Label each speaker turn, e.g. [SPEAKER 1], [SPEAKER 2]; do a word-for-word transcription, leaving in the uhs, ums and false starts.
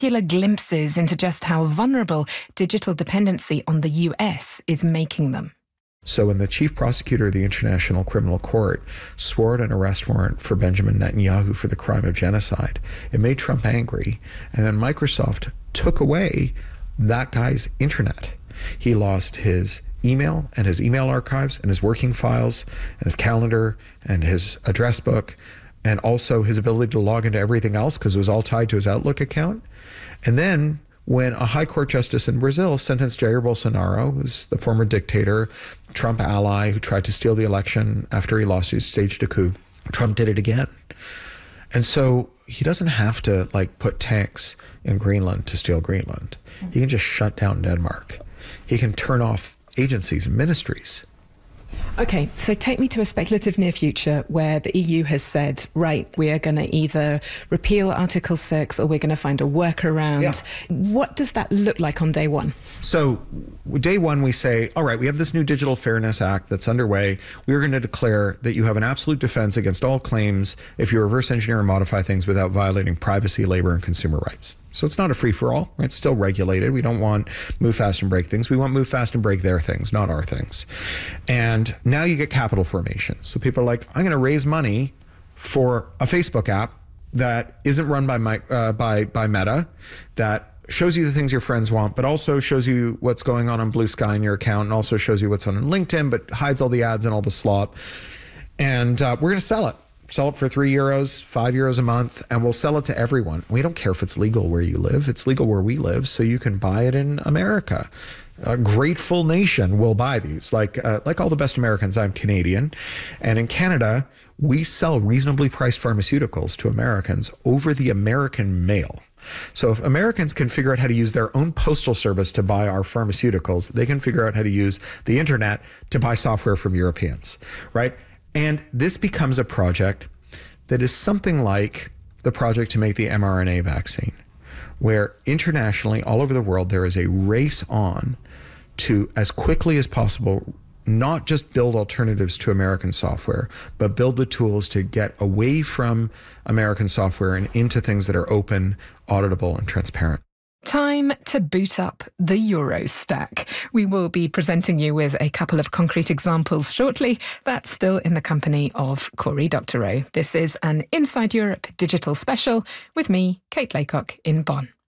[SPEAKER 1] spectacular glimpses into just how vulnerable digital dependency on the U S is making them.
[SPEAKER 2] So when the chief prosecutor of the International Criminal Court swore out an arrest warrant for Benjamin Netanyahu for the crime of genocide, it made Trump angry. And then Microsoft took away that guy's internet. He lost his email and his email archives and his working files and his calendar and his address book, and also his ability to log into everything else because it was all tied to his Outlook account. And then when a high court justice in Brazil sentenced Jair Bolsonaro, who's the former dictator, Trump ally who tried to steal the election after he lost, he staged a coup, Trump did it again. And so he doesn't have to like put tanks in Greenland to steal Greenland. He can just shut down Denmark. He can turn off agencies and ministries.
[SPEAKER 1] Okay, so take me to a speculative near future where the E U has said, right, we are going to either repeal Article six or we're going to find a workaround. Yeah. What does that look like on day one?
[SPEAKER 2] So day one, we say, all right, we have this new Digital Fairness Act that's underway. We're going to declare that you have an absolute defense against all claims if you reverse engineer and modify things without violating privacy, labor, and consumer rights. So it's not a free-for-all. It's still regulated. We don't want move fast and break things. We want move fast and break their things, not our things. And now you get capital formation. So people are like, I'm going to raise money for a Facebook app that isn't run by my, uh, by by Meta, that shows you the things your friends want, but also shows you what's going on on Blue Sky in your account, and also shows you what's on LinkedIn, but hides all the ads and all the slop. And uh, we're going to sell it. Sell it for three euros, five euros a month, and we'll sell it to everyone. We don't care if it's legal where you live. It's legal where we live, so you can buy it in America. A grateful nation will buy these. Like uh, like all the best Americans, I'm Canadian. And in Canada, we sell reasonably priced pharmaceuticals to Americans over the American mail. So if Americans can figure out how to use their own postal service to buy our pharmaceuticals, they can figure out how to use the internet to buy software from Europeans, right? And this becomes a project that is something like the project to make the mRNA vaccine, where internationally, all over the world, there is a race on to, as quickly as possible, not just build alternatives to American software, but build the tools to get away from American software and into things that are open, auditable, and transparent.
[SPEAKER 1] Time to boot up the Eurostack. We will be presenting you with a couple of concrete examples shortly. That's still in the company of Cory Doctorow. This is an Inside Europe digital special with me, Kate Laycock, in Bonn.